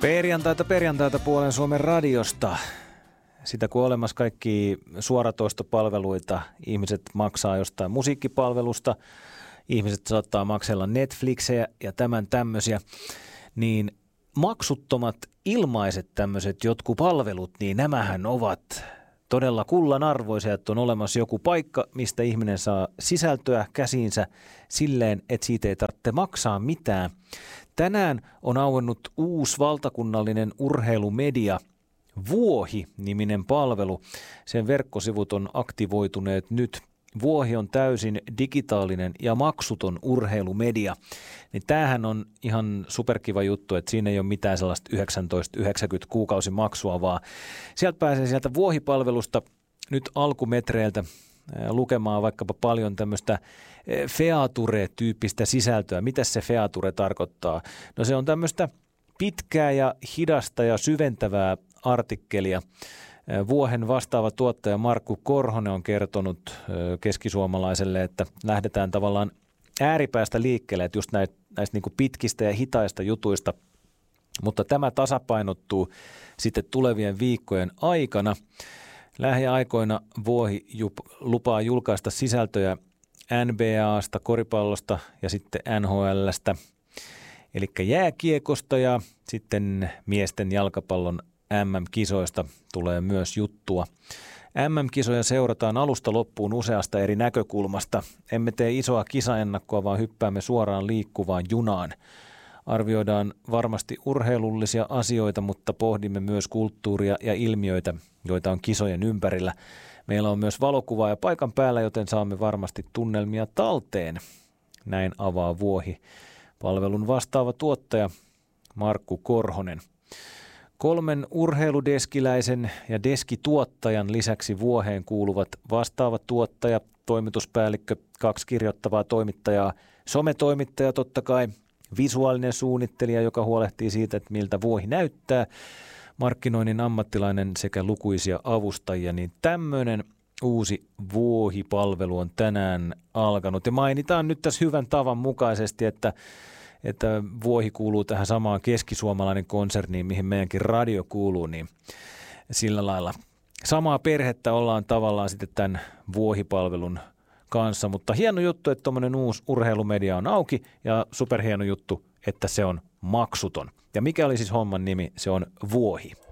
Perjantaita puolen Suomen radiosta. Sitä kun on olemassa kaikki suoratoistopalveluita, ihmiset maksaa jostain musiikkipalvelusta, ihmiset saattaa maksella Netflixejä ja tämän tämmöisiä, niin maksuttomat ilmaiset tämmöiset jotkut palvelut, niin nämähän ovat todella kullanarvoisia, että on olemassa joku paikka, mistä ihminen saa sisältöä käsiinsä silleen, että siitä ei tarvitse maksaa mitään. Tänään on auennut uusi valtakunnallinen urheilumedia, Vuohi-niminen palvelu. Sen verkkosivut on aktivoituneet nyt. Vuohi on täysin digitaalinen ja maksuton urheilumedia. Niin tämähän on ihan superkiva juttu, että siinä ei ole mitään sellaista 19,90 kuukausimaksua, vaan sieltä pääsee sieltä Vuohi-palvelusta nyt alkumetreiltä lukemaan vaikkapa paljon tämmöistä feature-tyyppistä sisältöä. Mitä se feature tarkoittaa? No se on tämmöistä pitkää ja hidasta ja syventävää artikkelia. Vuohen vastaava tuottaja Markku Korhonen on kertonut Keskisuomalaiselle, että lähdetään tavallaan ääripäästä liikkeelle, että just näistä niin kuin pitkistä ja hitaista jutuista, mutta tämä tasapainottuu sitten tulevien viikkojen aikana. Lähiaikoina Vuohi lupaa julkaista sisältöjä NBA:sta, koripallosta ja sitten NHL:stä, eli jääkiekosta, ja sitten miesten jalkapallon MM-kisoista tulee myös juttua. MM-kisoja seurataan alusta loppuun useasta eri näkökulmasta. Emme tee isoa kisaennakkoa, vaan hyppäämme suoraan liikkuvaan junaan. Arvioidaan varmasti urheilullisia asioita, mutta pohdimme myös kulttuuria ja ilmiöitä, joita on kisojen ympärillä. Meillä on myös valokuvaa ja paikan päällä, joten saamme varmasti tunnelmia talteen. Näin avaa Vuohi palvelun vastaava tuottaja Markku Korhonen. 3 urheiludeskiläisen ja deskituottajan lisäksi Vuoheen kuuluvat vastaava tuottaja, toimituspäällikkö, 2 kirjoittavaa toimittajaa, sometoimittaja totta kai, visuaalinen suunnittelija, joka huolehtii siitä, että miltä Vuohi näyttää, markkinoinnin ammattilainen sekä lukuisia avustajia, niin tämmöinen uusi Vuohi-palvelu on tänään alkanut. Ja mainitaan nyt tässä hyvän tavan mukaisesti, että Vuohi kuuluu tähän samaan keskisuomalainen konserniin, mihin meidänkin radio kuuluu, niin sillä lailla samaa perhettä ollaan tavallaan sitten tämän Vuohi-palvelun kanssa, mutta hieno juttu, että tuommoinen uusi urheilumedia on auki, ja superhieno juttu, että se on maksuton. Ja mikä oli siis homman nimi? Se on Vuohi.